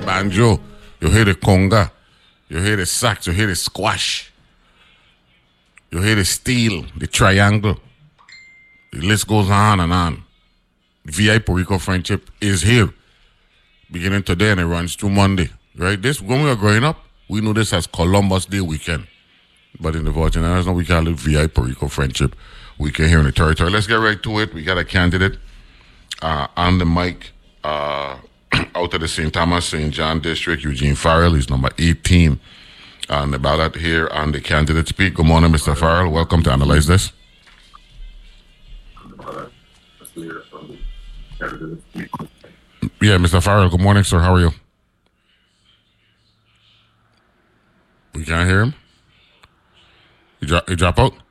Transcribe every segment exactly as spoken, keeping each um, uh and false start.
banjo, you hear the conga, you hear the sax, you hear the squash, you hear the steel, the triangle. The list goes on and on. V I Puerto Rico Friendship is here, beginning today and it runs through Monday. Right? This when we were growing up, we knew this as Columbus Day weekend. But in the Virgin Islands, we call it V I Puerto Rico Friendship Weekend here in the territory. Let's get right to it. We got a candidate uh, on the mic uh, out of the Saint Thomas, Saint John district, Eugene Farrell. He's number eighteen on the ballot here on the candidate speak. Good morning, Mister Farrell. Welcome to Analyze This. Yeah, Mister Farrell, good morning, sir. How are you? We can't hear him? You drop, you drop out?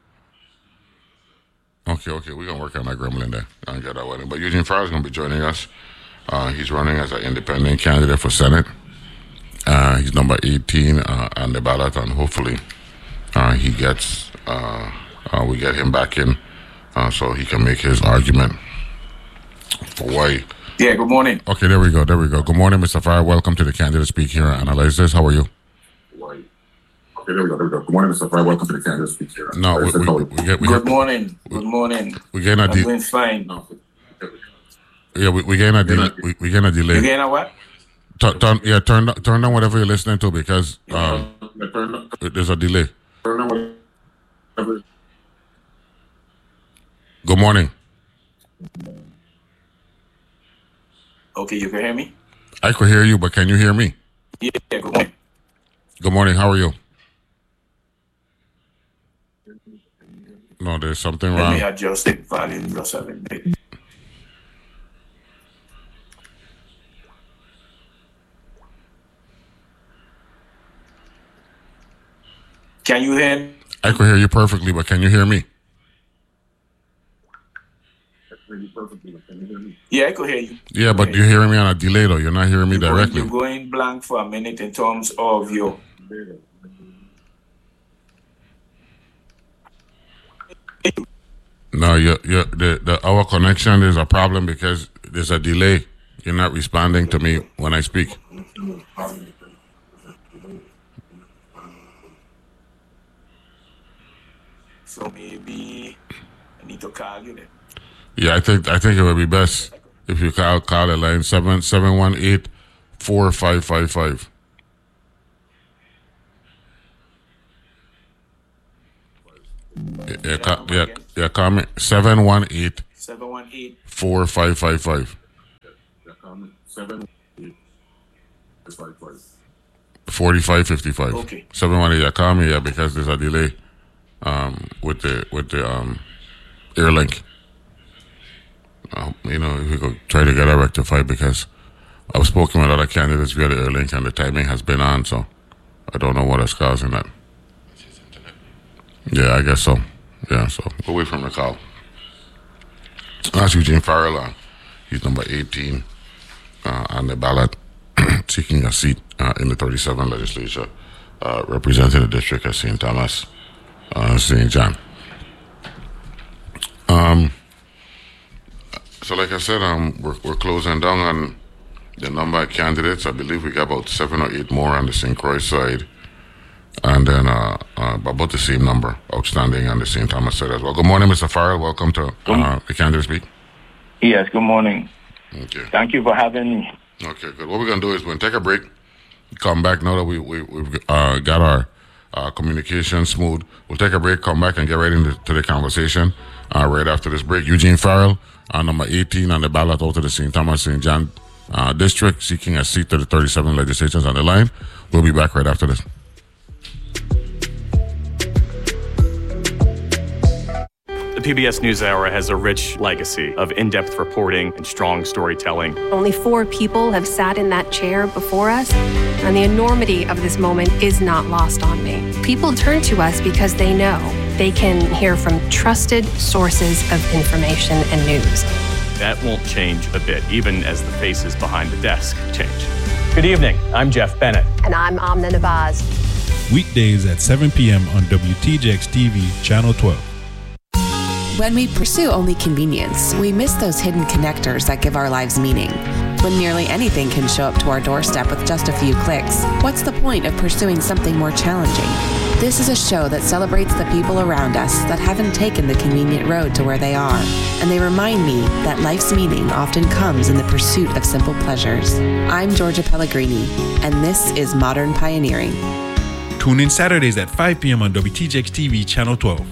Okay, okay. We're going to work on that gremlin there. I don't get that wedding. But Eugene Farrell is going to be joining us. Uh, he's running as an independent candidate for Senate. Uh, he's number eighteen uh, on the ballot, and hopefully uh, he gets, uh, uh, we get him back in uh, so he can make his argument for why. Yeah, good morning. Okay, there we go, there we go. Good morning, Mister Farrell. Welcome to the candidate speak here on Analyze This. How are you? Okay, there we go, there we go. Good morning, Mister Farrell. Welcome to the candidate speak here. No, we, we, we, we get, we Good get, morning. Good morning. We getting a I'm de- doing fine. Yeah, we we getting a delay. We, we getting a delay. You getting a what? Turn, turn, yeah, turn turn down whatever you're listening to because um, there's a delay. Good morning. Okay, you can hear me? I could hear you, but can you hear me? Yeah, good morning. Good morning. How are you? No, there's something Let wrong. me adjust the volume just a little bit. Can you hear me? I could hear you perfectly, but can you hear me? Yeah, I could hear you. Yeah, but you're hearing me on a delay, though. You're not hearing me You're directly. Going, you're going blank for a minute in terms of your... No, you you the, the our connection is a problem because there's a delay. You're not responding to me when I speak. So maybe I need to call you then. Yeah, I think I think it would be best if you call call the line seven seven one eight four five five five. Yeah, call, yeah, yeah, call me seven one eight seven one eight four five five five. Forty-five fifty-five. Okay. Seven one eight. Yeah, call me. Yeah, because there's a delay, um, with the with the um, Airlink. Uh, you know, if we could try to get that rectified because I've spoken with other candidates via the Airlink and the timing has been on, so I don't know what is causing that. Yeah, I guess so. Yeah, so we'll wait for him to call. That's Eugene Farrell. Uh, he's number eighteen uh, on the ballot, seeking a seat uh, in the thirty-seventh legislature, uh, representing the district of Saint Thomas, uh, Saint John. Um. So, like I said, um, we're we're closing down on the number of candidates. I believe we got about seven or eight more on the Saint Croix side. And then uh, uh, about the same number outstanding on the Saint Thomas side as well. Good morning, Mister Farrell. Welcome to uh, the candidate speak. Yes, good morning. Okay. Thank you for having me. Okay, good. What we're going to do is we're going to take a break, come back now that we, we, we've uh, got our uh, communication smooth. We'll take a break, come back, and get right into to the conversation uh, right after this break. Eugene Farrell, uh, number eighteen on the ballot out of the Saint Thomas, Saint John uh, district, seeking a seat to the thirty-seven legislatures on the line. We'll be back right after this. The P B S NewsHour has a rich legacy of in-depth reporting and strong storytelling. Only four people have sat in that chair before us, and the enormity of this moment is not lost on me. People turn to us because they know they can hear from trusted sources of information and news. That won't change a bit, even as the faces behind the desk change. Good evening. I'm Jeff Bennett. And I'm Amna Nabaz. Weekdays at seven p.m. on W T J X T V, Channel twelve. When we pursue only convenience, we miss those hidden connectors that give our lives meaning. When nearly anything can show up to our doorstep with just a few clicks, what's the point of pursuing something more challenging? This is a show that celebrates the people around us that haven't taken the convenient road to where they are, and they remind me that life's meaning often comes in the pursuit of simple pleasures. I'm Georgia Pellegrini, and this is Modern Pioneering. Tune in Saturdays at five p.m. on W T J X T V, Channel twelve.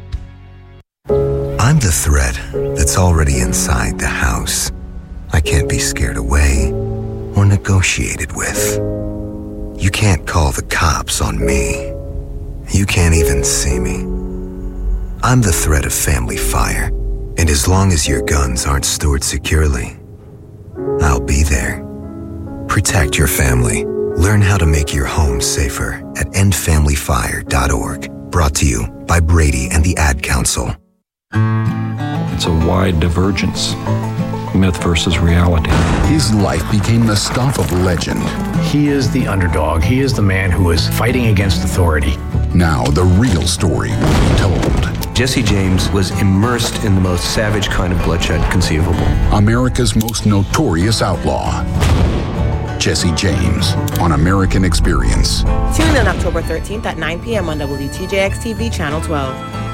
I'm the threat that's already inside the house. I can't be scared away or negotiated with. You can't call the cops on me. You can't even see me. I'm the threat of family fire, and as long as your guns aren't stored securely, I'll be there. Protect your family. Learn how to make your home safer at end family fire dot org. Brought to you by Brady and the Ad Council. It's a wide divergence. Myth versus reality. His life became the stuff of legend. He is the underdog. He is the man who is fighting against authority. Now the real story will be told. Jesse James was immersed in the most savage kind of bloodshed conceivable. America's most notorious outlaw. Jesse James on American Experience. Tune in October thirteenth at nine p.m. on W T J X T V Channel twelve.